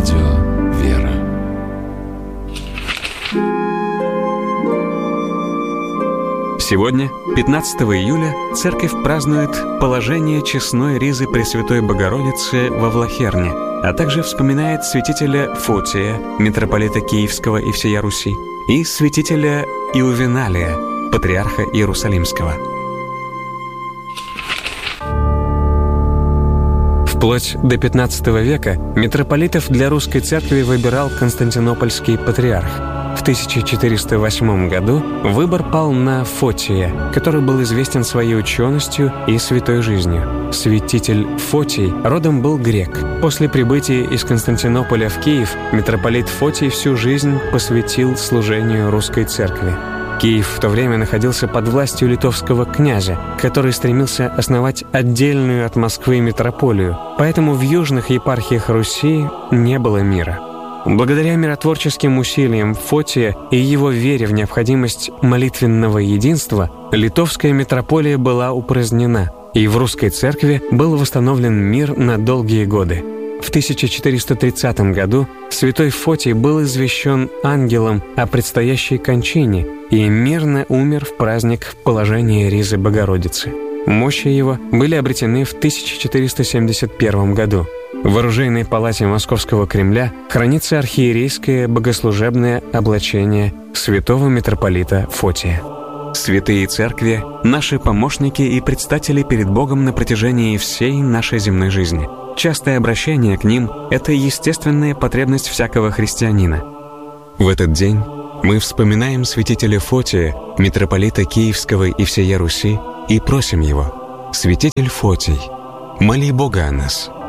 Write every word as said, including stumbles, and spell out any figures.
Радио «Вера». Сегодня, пятнадцатого июля, Церковь празднует положение честной ризы Пресвятой Богородицы во Влахерне, а также вспоминает святителя Фотия, митрополита Киевского и всея Руси, и святителя Иувеналия, патриарха Иерусалимского. Вплоть до пятнадцатого века митрополитов для русской церкви выбирал Константинопольский патриарх. В тысяча четыреста восьмом году выбор пал на Фотия, который был известен своей ученостью и святой жизнью. Святитель Фотий родом был грек. После прибытия из Константинополя в Киев митрополит Фотий всю жизнь посвятил служению русской церкви. Киев в то время находился под властью литовского князя, который стремился основать отдельную от Москвы митрополию, поэтому в южных епархиях Руси не было мира. Благодаря миротворческим усилиям Фотия и его вере в необходимость молитвенного единства, литовская митрополия была упразднена, и в русской церкви был восстановлен мир на долгие годы. В тысяча четыреста тридцатом году святой Фотий был извещен ангелом о предстоящей кончине и мирно умер в праздник положения ризы Богородицы. Мощи его были обретены в тысяча четыреста семьдесят первом году. В оружейной палате Московского Кремля хранится архиерейское богослужебное облачение святого митрополита Фотия. Святые церкви – наши помощники и предстатели перед Богом на протяжении всей нашей земной жизни. Частое обращение к ним – это естественная потребность всякого христианина. В этот день мы вспоминаем святителя Фотия, митрополита Киевского и всея Руси, и просим его: «Святитель Фотий, моли Бога о нас».